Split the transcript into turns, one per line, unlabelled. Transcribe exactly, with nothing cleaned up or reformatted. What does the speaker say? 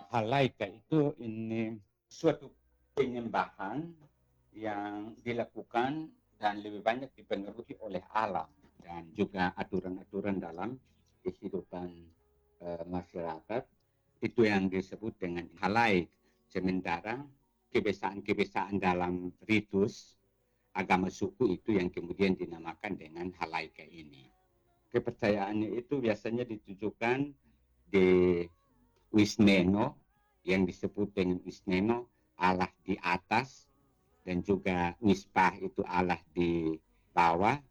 halaika itu ini suatu penyembahan yang dilakukan dan lebih banyak dipengaruhi oleh alam dan juga aturan-aturan dalam kehidupan uh, masyarakat. Itu yang disebut dengan halaik. Sementara kebiasaan-kebiasaan dalam ritus agama suku itu yang kemudian dinamakan dengan halaika ini. Kepercayaannya itu biasanya ditujukan di Wisneno, yang disebut dengan Wisneno, Allah di atas, dan juga Wispah itu Allah di bawah,